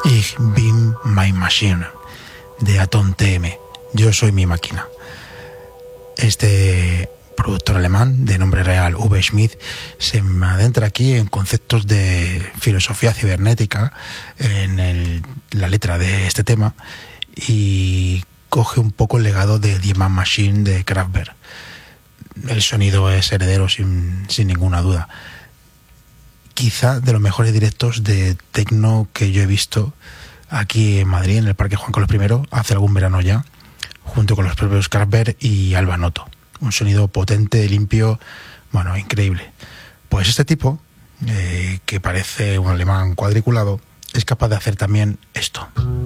Ich bin my machine, de Atom TM. Yo soy mi máquina. Este productor alemán, de nombre real Uwe Schmidt, se adentra aquí en conceptos de filosofía cibernética en la letra de este tema y coge un poco el legado de Die Man Machine de Kraftwerk. El sonido es heredero sin ninguna duda. Quizá de los mejores directos de techno que yo he visto aquí en Madrid, en el Parque Juan Carlos I, hace algún verano ya, junto con los propios Kraftwerk y Alba Noto. Un sonido potente, limpio, bueno, increíble. Pues este tipo, que parece un alemán cuadriculado, es capaz de hacer también esto.